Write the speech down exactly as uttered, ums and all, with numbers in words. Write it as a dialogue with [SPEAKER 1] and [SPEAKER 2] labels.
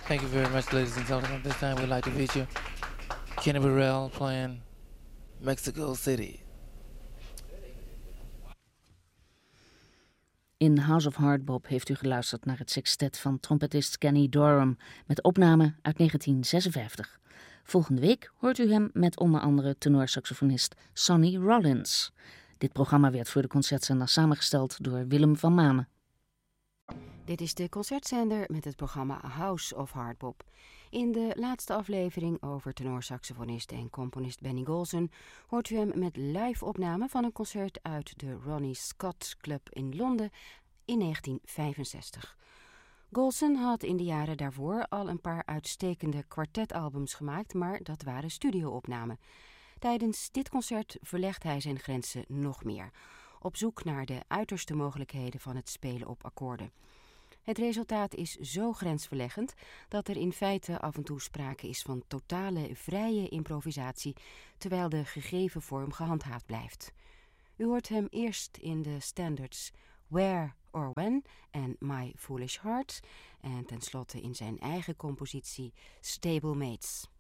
[SPEAKER 1] Thank you very much, ladies and gentlemen. This time we'd like to feature Kenny Burrell playing Mexico City.
[SPEAKER 2] In House of Hardbop heeft u geluisterd naar het sextet van trompetist Kenny Dorham met opname uit negentien zesenvijftig. Volgende week hoort u hem met onder andere tenorsaxofonist Sonny Rollins. Dit programma werd voor de concertzender samengesteld door Willem van Manen.
[SPEAKER 3] Dit is de concertzender met het programma House of Hardbop. In de laatste aflevering over tenorsaxofonist en componist Benny Golson hoort u hem met live-opname van een concert uit de Ronnie Scott Club in Londen in negentien vijfenzestig. Golson had in de jaren daarvoor al een paar uitstekende kwartetalbums gemaakt, maar dat waren studio-opnamen. Tijdens dit concert verlegt hij zijn grenzen nog meer, op zoek naar de uiterste mogelijkheden van het spelen op akkoorden. Het resultaat is zo grensverleggend dat er in feite af en toe sprake is van totale vrije improvisatie, terwijl de gegeven vorm gehandhaafd blijft. U hoort hem eerst in de standards Where or When en My Foolish Heart en tenslotte in zijn eigen compositie Stable Mates.